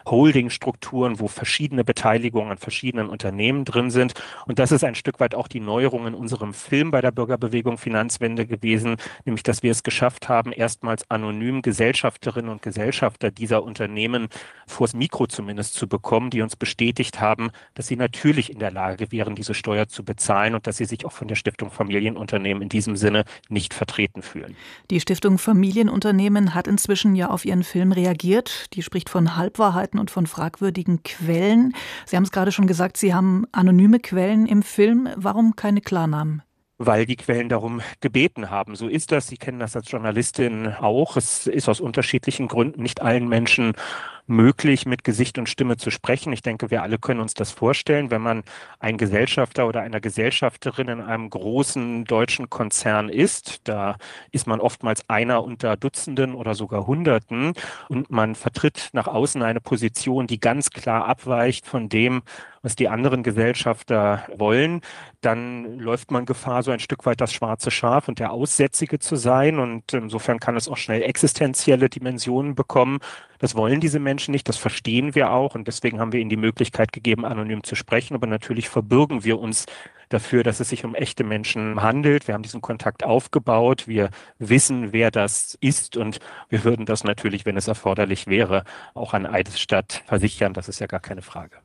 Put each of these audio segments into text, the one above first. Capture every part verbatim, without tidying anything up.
Holdingstrukturen, wo verschiedene Beteiligungen an verschiedenen Unternehmen drin sind. Und das ist ein Stück weit auch die Neuerung in unserem Film bei der Bürgerbewegung Finanzwende gewesen, nämlich dass wir es geschafft haben, erstmals anonym Gesellschafterinnen und Gesellschafter dieser Unternehmen vors Mikro zumindest zu bekommen, die uns bestätigt haben, dass sie natürlich in der Lage wären, diese Steuer zu bezahlen und dass sie sich auch von der Stiftung Familienunternehmen in diesem Sinne nicht vertreten fühlen. Die Stiftung Familienunternehmen hat inzwischen ja auf Ihren Film reagiert. Die spricht von Halbwahrheiten und von fragwürdigen Quellen. Sie haben es gerade schon gesagt, Sie haben anonyme Quellen im Film. Warum keine Klarnamen? Weil die Quellen darum gebeten haben. So ist das. Sie kennen das als Journalistin auch. Es ist aus unterschiedlichen Gründen nicht allen Menschen möglich, mit Gesicht und Stimme zu sprechen. Ich denke, wir alle können uns das vorstellen, wenn man ein Gesellschafter oder einer Gesellschafterin in einem großen deutschen Konzern ist. Da ist man oftmals einer unter Dutzenden oder sogar Hunderten und man vertritt nach außen eine Position, die ganz klar abweicht von dem, was die anderen Gesellschafter wollen. Dann läuft man Gefahr, so ein Stück weit das schwarze Schaf und der Aussätzige zu sein. Und insofern kann es auch schnell existenzielle Dimensionen bekommen. Das wollen diese Menschen nicht, das verstehen wir auch. Und deswegen haben wir ihnen die Möglichkeit gegeben, anonym zu sprechen. Aber natürlich verbürgen wir uns dafür, dass es sich um echte Menschen handelt. Wir haben diesen Kontakt aufgebaut. Wir wissen, wer das ist. Und wir würden das natürlich, wenn es erforderlich wäre, auch an Eidesstadt versichern. Das ist ja gar keine Frage.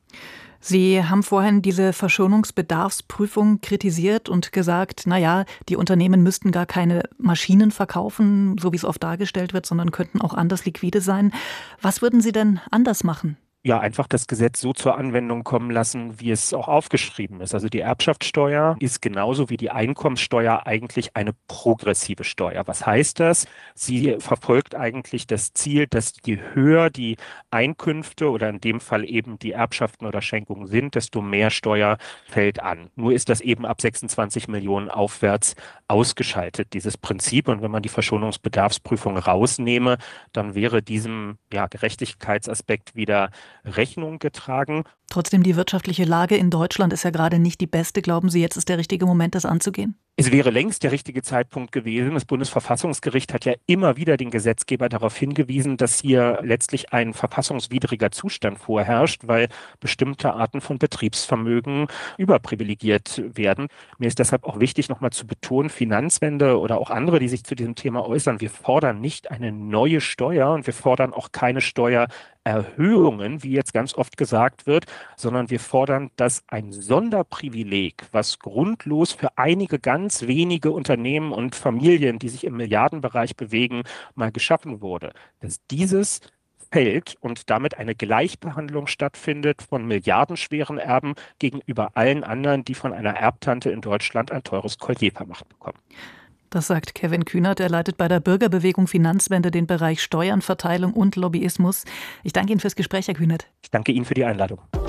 Sie haben vorhin diese Verschonungsbedarfsprüfung kritisiert und gesagt, na ja, die Unternehmen müssten gar keine Maschinen verkaufen, so wie es oft dargestellt wird, sondern könnten auch anders liquide sein. Was würden Sie denn anders machen? Ja, einfach das Gesetz so zur Anwendung kommen lassen, wie es auch aufgeschrieben ist. Also die Erbschaftssteuer ist genauso wie die Einkommensteuer eigentlich eine progressive Steuer. Was heißt das? Sie verfolgt eigentlich das Ziel, dass je höher die Einkünfte oder in dem Fall eben die Erbschaften oder Schenkungen sind, desto mehr Steuer fällt an. Nur ist das eben ab sechsundzwanzig Millionen aufwärts ausgeschaltet, dieses Prinzip. Und wenn man die Verschonungsbedarfsprüfung rausnehme, dann wäre diesem ja, Gerechtigkeitsaspekt wieder Rechnung getragen. Trotzdem, die wirtschaftliche Lage in Deutschland ist ja gerade nicht die beste. Glauben Sie, jetzt ist der richtige Moment, das anzugehen? Es wäre längst der richtige Zeitpunkt gewesen. Das Bundesverfassungsgericht hat ja immer wieder den Gesetzgeber darauf hingewiesen, dass hier letztlich ein verfassungswidriger Zustand vorherrscht, weil bestimmte Arten von Betriebsvermögen überprivilegiert werden. Mir ist deshalb auch wichtig, nochmal zu betonen, Finanzwende oder auch andere, die sich zu diesem Thema äußern, wir fordern nicht eine neue Steuer und wir fordern auch keine Steuererhöhungen, wie jetzt ganz oft gesagt wird, sondern wir fordern, dass ein Sonderprivileg, was grundlos für einige ganz ganz wenige Unternehmen und Familien, die sich im Milliardenbereich bewegen, mal geschaffen wurde, dass dieses fällt und damit eine Gleichbehandlung stattfindet von milliardenschweren Erben gegenüber allen anderen, die von einer Erbtante in Deutschland ein teures Collier vermacht bekommen. Das sagt Kevin Kühnert. Er leitet bei der Bürgerbewegung Finanzwende den Bereich Steuern, Verteilung und Lobbyismus. Ich danke Ihnen fürs Gespräch, Herr Kühnert. Ich danke Ihnen für die Einladung.